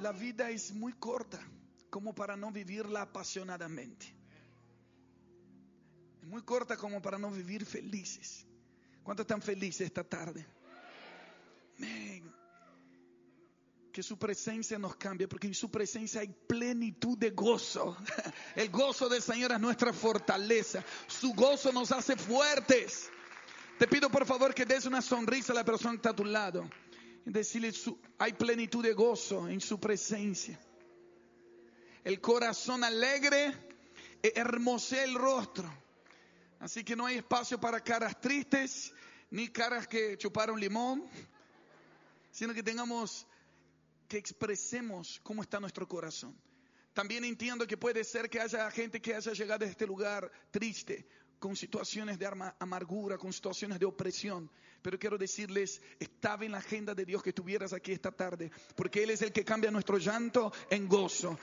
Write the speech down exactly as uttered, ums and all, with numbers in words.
La vida es muy corta como para no vivirla apasionadamente. Es muy corta como para no vivir felices. ¿Cuántos están felices esta tarde? Amén. Que su presencia nos cambie, porque en su presencia hay plenitud de gozo. El gozo del Señor es nuestra fortaleza. Su gozo nos hace fuertes. Te pido por favor que des una sonrisa a la persona que está a tu lado y decirle: su, hay plenitud de gozo en su presencia. El corazón alegre hermosea el rostro. Así que no hay espacio para caras tristes ni caras que chuparon limón, sino que tengamos que expresemos cómo está nuestro corazón. También entiendo que puede ser que haya gente que haya llegado a este lugar triste, con situaciones de amargura, con situaciones de opresión. Pero quiero decirles, estaba en la agenda de Dios que estuvieras aquí esta tarde, porque Él es el que cambia nuestro llanto en gozo,